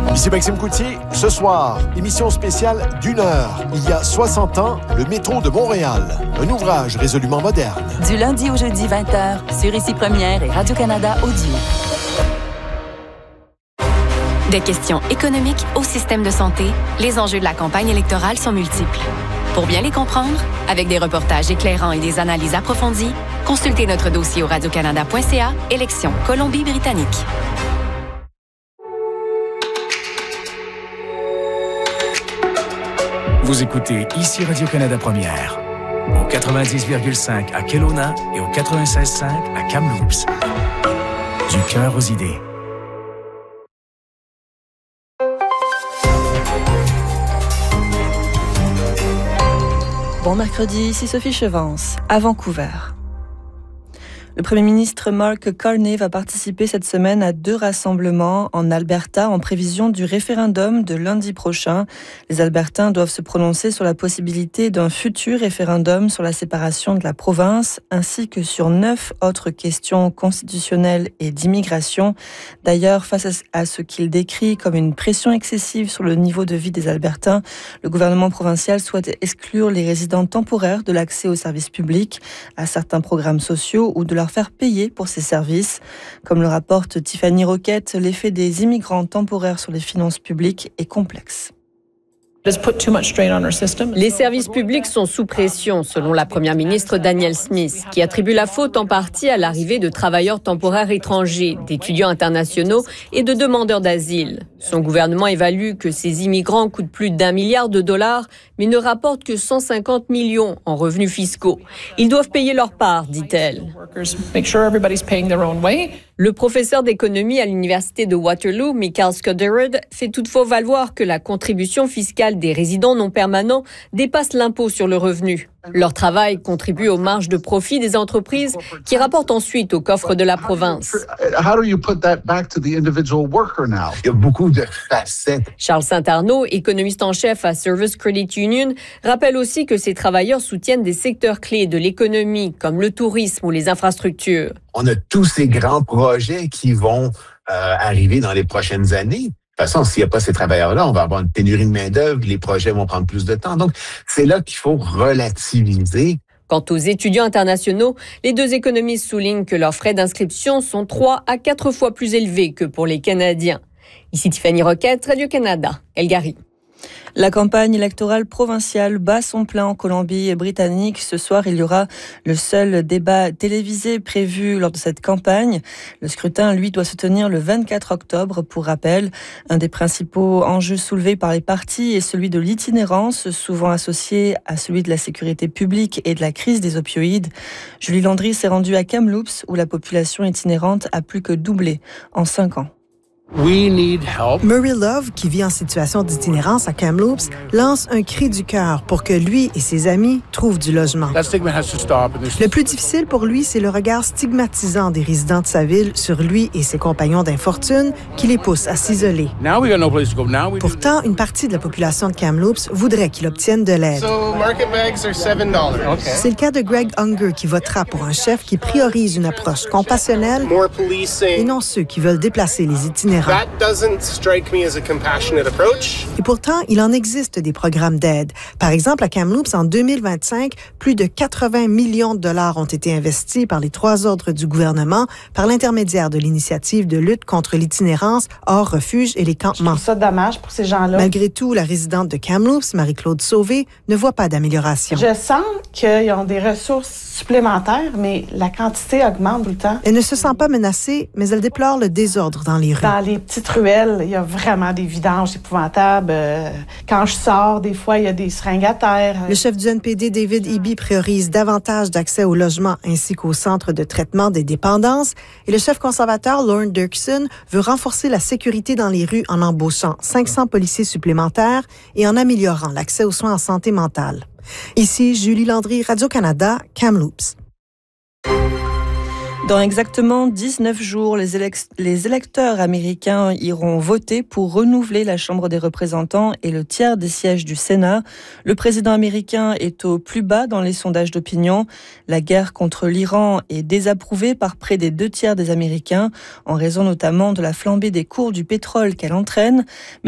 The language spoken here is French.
Ici Maxime Coutier. Ce soir, émission spéciale d'1 heure. Il y a 60 ans, le métro de Montréal. Un ouvrage résolument moderne. Du lundi au jeudi 20h, sur Ici Première et Radio-Canada Audio. Des questions économiques au système de santé, les enjeux de la campagne électorale sont multiples. Pour bien les comprendre, avec des reportages éclairants et des analyses approfondies, consultez notre dossier au radiocanada.ca, élections Colombie-Britannique. Vous écoutez Ici Radio-Canada Première, au 90,5 à Kelowna et au 96,5 à Kamloops. Du cœur aux idées. Bon mercredi, ici Sophie Chevance, à Vancouver. Le premier ministre Mark Carney va participer cette semaine à 2 rassemblements en Alberta en prévision du référendum de lundi prochain. Les Albertains doivent se prononcer sur la possibilité d'un futur référendum sur la séparation de la province, ainsi que sur 9 autres questions constitutionnelles et d'immigration. D'ailleurs, face à ce qu'il décrit comme une pression excessive sur le niveau de vie des Albertains, le gouvernement provincial souhaite exclure les résidents temporaires de l'accès aux services publics, à certains programmes sociaux ou de leur faire payer pour ces services. Comme le rapporte Tiffany Roquette, l'effet des immigrants temporaires sur les finances publiques est complexe. Les services publics sont sous pression, selon la première ministre Danielle Smith, qui attribue la faute en partie à l'arrivée de travailleurs temporaires étrangers, d'étudiants internationaux et de demandeurs d'asile. Son gouvernement évalue que ces immigrants coûtent plus d'$1 milliard, mais ne rapportent que 150 millions en revenus fiscaux. Ils doivent payer leur part, dit-elle. Le professeur d'économie à l'université de Waterloo, Michael Scudderud, fait toutefois valoir que la contribution fiscale des résidents non permanents dépasse l'impôt sur le revenu. Leur travail contribue aux marges de profit des entreprises qui rapportent ensuite au coffre de la province. Il y a beaucoup de facettes. Charles Saint-Arnaud, économiste en chef à Service Credit Union, rappelle aussi que ces travailleurs soutiennent des secteurs clés de l'économie comme le tourisme ou les infrastructures. On a tous ces grands projets qui vont arriver dans les prochaines années. De toute façon, s'il n'y a pas ces travailleurs-là, on va avoir une pénurie de main-d'œuvre, les projets vont prendre plus de temps. Donc, c'est là qu'il faut relativiser. Quant aux étudiants internationaux, les 2 économistes soulignent que leurs frais d'inscription sont 3 à 4 fois plus élevés que pour les Canadiens. Ici Tiffany Roquette, Radio-Canada, Elgari. La campagne électorale provinciale bat son plein en Colombie-Britannique. Ce soir, il y aura le seul débat télévisé prévu lors de cette campagne. Le scrutin, lui, doit se tenir le 24 octobre. Pour rappel, un des principaux enjeux soulevés par les partis est celui de l'itinérance, souvent associé à celui de la sécurité publique et de la crise des opioïdes. Julie Landry s'est rendue à Kamloops, où la population itinérante a plus que doublé en 5 ans. Murray Love, qui vit en situation d'itinérance à Kamloops, lance un cri du cœur pour que lui et ses amis trouvent du logement. Le plus difficile pour lui, c'est le regard stigmatisant des résidents de sa ville sur lui et ses compagnons d'infortune qui les pousse à s'isoler. Pourtant, une partie de la population de Kamloops voudrait qu'il obtienne de l'aide. C'est le cas de Greg Unger qui votera pour un chef qui priorise une approche compassionnelle et non ceux qui veulent déplacer les itinérants. Et pourtant, il en existe des programmes d'aide. Par exemple, à Kamloops, en 2025, plus de 80 millions de dollars ont été investis par les 3 ordres du gouvernement par l'intermédiaire de l'initiative de lutte contre l'itinérance hors refuge et les campements. Je trouve ça dommage pour ces gens-là. Malgré tout, la résidente de Kamloops, Marie-Claude Sauvé, ne voit pas d'amélioration. Je sens qu'ils ont des ressources supplémentaires, mais la quantité augmente tout le temps. Elle ne se sent pas menacée, mais elle déplore le désordre dans les rues. Dans les petites ruelles, il y a vraiment des vidanges épouvantables. Quand je sors, des fois, il y a des seringues à terre. Le chef du NPD, David Eby, priorise davantage d'accès au logement ainsi qu'au centre de traitement des dépendances. Et le chef conservateur, Lorne Dirksen, veut renforcer la sécurité dans les rues en embauchant 500 policiers supplémentaires et en améliorant l'accès aux soins en santé mentale. Ici, Julie Landry, Radio-Canada, Kamloops. Dans exactement 19 jours, les électeurs américains iront voter pour renouveler la Chambre des représentants et le tiers des sièges du Sénat. Le président américain est au plus bas dans les sondages d'opinion. La guerre contre l'Iran est désapprouvée par près des 2 tiers des Américains, en raison notamment de la flambée des cours du pétrole qu'elle entraîne. Mais